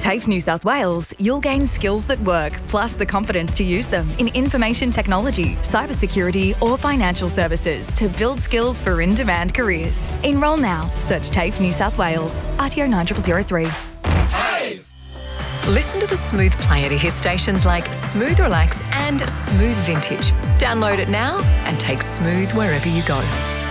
TAFE New South Wales, you'll gain skills that work, plus the confidence to use them in information technology, cybersecurity or financial services to build skills for in-demand careers. Enrol now. Search TAFE New South Wales. RTO 9003. TAFE! Listen to the Smooth Player to hear stations like Smooth Relax and Smooth Vintage. Download it now and take Smooth wherever you go.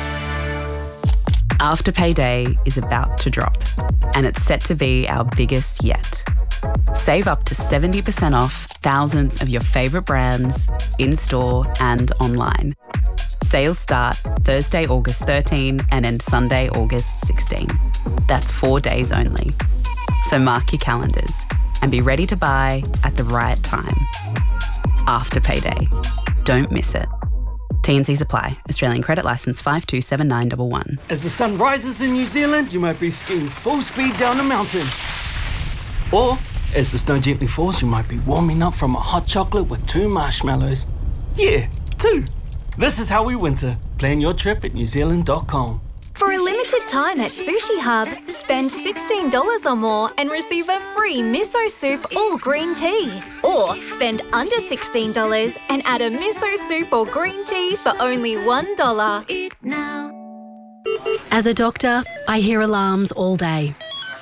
Afterpay Day is about to drop, and it's set to be our biggest yet. Save up to 70% off thousands of your favourite brands in-store and online. Sales start Thursday, August 13 and end Sunday, August 16. That's 4 days only. So mark your calendars and be ready to buy at the right time. Afterpay Day. Don't miss it. T&Cs apply. Australian credit licence 527911. As the sun rises in New Zealand, you might be skiing full speed down a mountain. Or, as the snow gently falls, you might be warming up from a hot chocolate with 2 marshmallows. Yeah, 2. This is how we winter. Plan your trip at newzealand.com. For a limited time at Sushi Hub, spend $16 or more and receive a free miso soup or green tea. Or spend under $16 and add a miso soup or green tea for only $1. As a doctor, I hear alarms all day.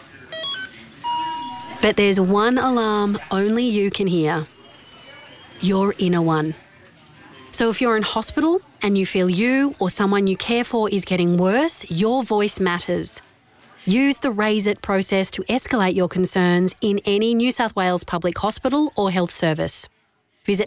But there's one alarm only you can hear. Your inner one. So if you're in hospital and you feel you or someone you care for is getting worse, your voice matters. Use the Raise It process to escalate your concerns in any New South Wales public hospital or health service. Visit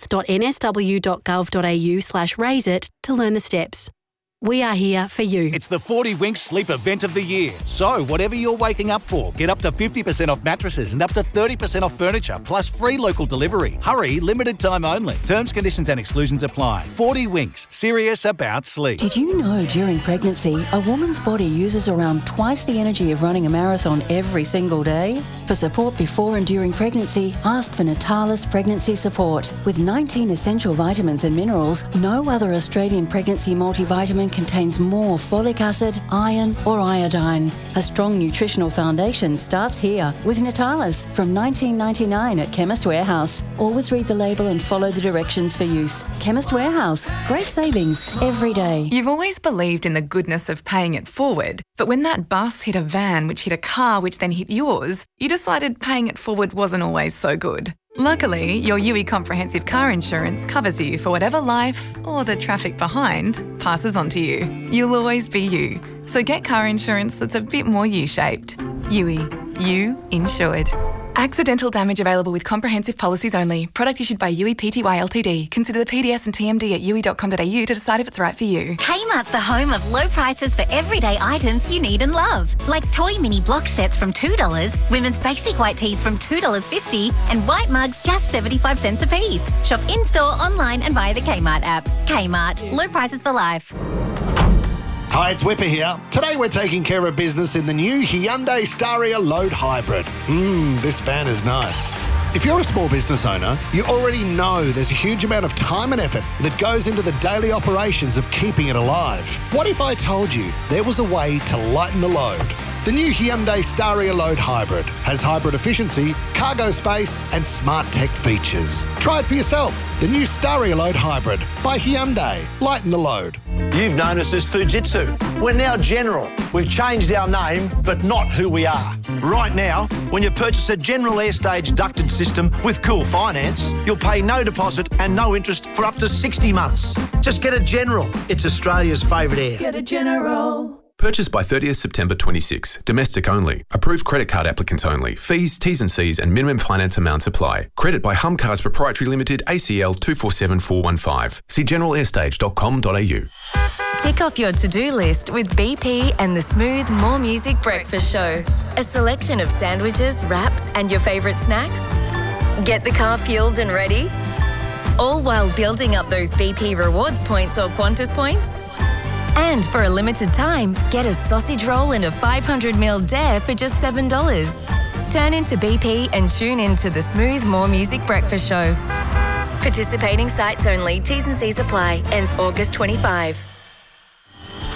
health.nsw.gov.au/raiseit to learn the steps. We are here for you. It's the 40 Winks Sleep Event of the Year. So, whatever you're waking up for, get up to 50% off mattresses and up to 30% off furniture, plus free local delivery. Hurry, limited time only. Terms, conditions and exclusions apply. 40 Winks, serious about sleep. Did you know during pregnancy, a woman's body uses around twice the energy of running a marathon every single day? For support before and during pregnancy, ask for Natalis Pregnancy Support. With 19 essential vitamins and minerals, no other Australian pregnancy multivitamin contains more folic acid, iron or iodine. A strong nutritional foundation starts here with Natalis from $19.99 at Chemist Warehouse. Always read the label and follow the directions for use. Chemist Warehouse. Great savings every day. You've always believed in the goodness of paying it forward, but when that bus hit a van which hit a car which then hit yours, you decided paying it forward wasn't always so good. Luckily, your UE Comprehensive Car Insurance covers you for whatever life, or the traffic behind, passes on to you. You'll always be you. So get car insurance that's a bit more U-shaped. UE. You insured. Accidental damage available with comprehensive policies only. Product issued by UE Pty Ltd. Consider the PDS and TMD at UE.com.au to decide if it's right for you. Kmart's the home of low prices for everyday items you need and love. Like toy mini block sets from $2, women's basic white tees from $2.50, and white mugs just 75 cents a piece. Shop in-store, online and via the Kmart app. Kmart. Low prices for life. Hi, it's Whipper here. Today we're taking care of business in the new Hyundai Staria Load Hybrid. This van is nice. If you're a small business owner, you already know there's a huge amount of time and effort that goes into the daily operations of keeping it alive. What if I told you there was a way to lighten the load? The new Hyundai Staria Load Hybrid has hybrid efficiency, cargo space and smart tech features. Try it for yourself. The new Staria Load Hybrid by Hyundai. Lighten the load. You've known us as Fujitsu. We're now General. We've changed our name, but not who we are. Right now, when you purchase a General Airstage ducted system with Cool Finance, you'll pay no deposit and no interest for up to 60 months. Just get a General. It's Australia's favourite air. Get a General. Purchased by 30th September 26. Domestic only. Approved credit card applicants only. Fees, T's and C's and minimum finance amounts apply. Credit by Hum Cars Proprietary Limited, ACL 247415. See generalairstage.com.au. Tick off your to-do list with BP and the Smooth More Music Breakfast Show. A selection of sandwiches, wraps and your favourite snacks. Get the car fueled and ready. All while building up those BP rewards points or Qantas points. And for a limited time, get a sausage roll and a 500ml dare for just $7. Turn into BP and tune into the Smooth More Music Breakfast Show. Participating sites only. T's and C's apply. Ends August 25.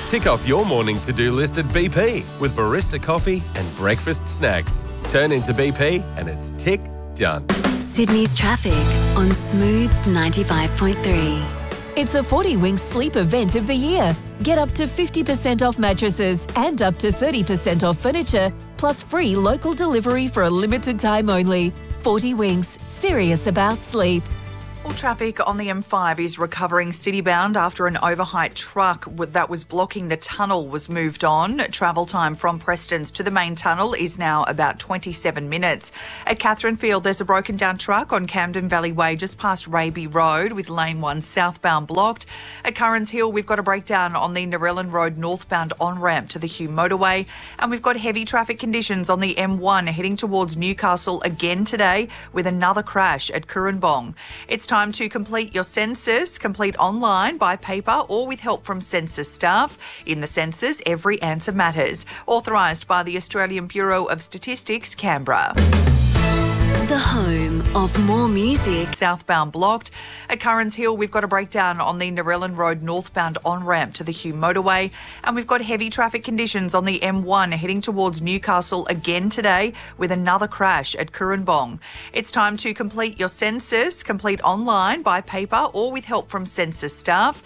Tick off your morning to-do list at BP with barista coffee and breakfast snacks. Turn into BP and it's tick done. Sydney's traffic on Smooth 95.3. It's a 40 Winks sleep event of the year. Get up to 50% off mattresses and up to 30% off furniture, plus free local delivery for a limited time only. 40 Winks, serious about sleep. Well, traffic on the M5 is recovering citybound after an overheight truck that was blocking the tunnel was moved on. Travel time from Prestons to the main tunnel is now about 27 minutes. At Catherine Field, there's a broken down truck on Camden Valley Way just past Raby Road with lane 1 southbound blocked. At Currans Hill, we've got a breakdown on the Narellan Road northbound on-ramp to the Hugh Motorway. And we've got heavy traffic conditions on the M1 heading towards Newcastle again today with another crash at Currambong. It's time to complete your census. Complete online, by paper or with help from census staff. In the census, every answer matters. Authorised by the Australian Bureau of Statistics, Canberra. The home of more music. Southbound blocked. At Currans Hill, we've got a breakdown on the Narellan Road northbound on-ramp to the Hugh Motorway. And we've got heavy traffic conditions on the M1 heading towards Newcastle again today with another crash at Currambong. It's time to complete your census. Complete online, by paper or with help from census staff.